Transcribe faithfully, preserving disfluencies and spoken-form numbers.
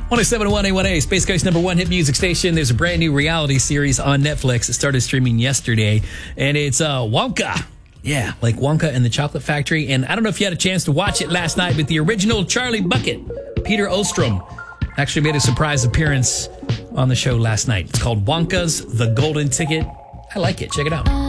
one oh seven point one A one A, Space Coast number one hit music station. There's a brand new reality series on Netflix. It started streaming yesterday, and it's uh, Wonka. Yeah, like Wonka and the Chocolate Factory. And I don't know if you had a chance to watch it last night, but the original Charlie Bucket, Peter Ostrom, actually made a surprise appearance on the show last night. It's called Wonka's The Golden Ticket. I like it. Check it out.